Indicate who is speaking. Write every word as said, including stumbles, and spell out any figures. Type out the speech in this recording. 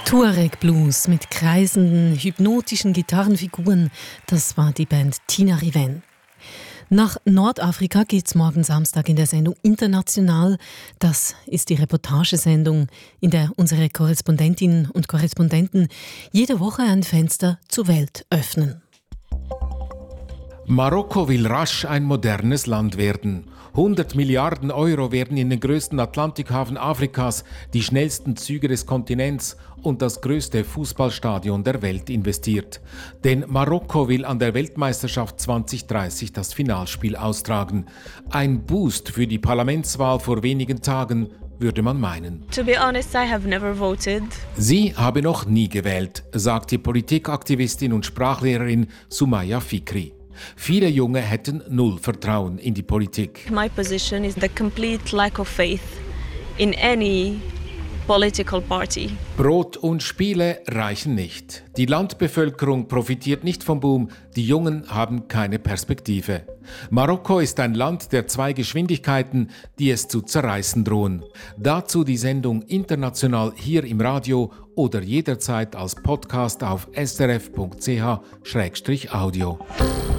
Speaker 1: Tuareg Blues mit kreisenden, hypnotischen Gitarrenfiguren, das war die Band Tinariwen. Nach Nordafrika geht's morgen Samstag in der Sendung International. Das ist die Reportagesendung, in der unsere Korrespondentinnen und Korrespondenten jede Woche ein Fenster zur Welt öffnen.
Speaker 2: Marokko will rasch ein modernes Land werden. hundert Milliarden Euro werden in den größten Atlantikhafen Afrikas, die schnellsten Züge des Kontinents und das größte Fußballstadion der Welt investiert. Denn Marokko will an der Weltmeisterschaft zwanzig dreißig das Finalspiel austragen. Ein Boost für die Parlamentswahl vor wenigen Tagen, würde man meinen.
Speaker 3: To be honest, I have never voted.
Speaker 2: Sie habe noch nie gewählt, sagt die Politikaktivistin und Sprachlehrerin Sumaya Fikri. Viele Junge hätten null Vertrauen in die Politik.
Speaker 3: My position is the complete lack of faith in any political party.
Speaker 2: Brot und Spiele reichen nicht. Die Landbevölkerung profitiert nicht vom Boom, die Jungen haben keine Perspektive. Marokko ist ein Land der zwei Geschwindigkeiten, die es zu zerreißen drohen. Dazu die Sendung International hier im Radio oder jederzeit als Podcast auf s r f punkt c h slash audio.